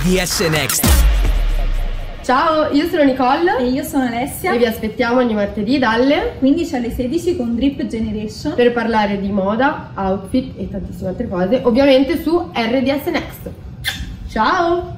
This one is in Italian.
RDS Next. Ciao, io sono Nicole e io sono Alessia e vi aspettiamo ogni martedì dalle 15 alle 16 con Drip Generation per parlare di moda, outfit e tantissime altre cose, ovviamente su RDS Next. Ciao!